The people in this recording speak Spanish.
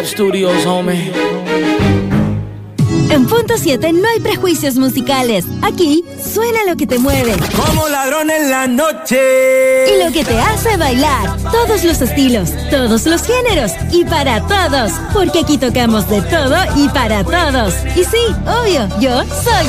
Lab Studios, homie. En Punto 7 no hay prejuicios musicales. Aquí suena lo que te mueve. Como ladrón en la noche. Y lo que te hace bailar. Todos los estilos, todos los géneros y para todos. Porque aquí tocamos de todo y para todos. Y sí, obvio, yo soy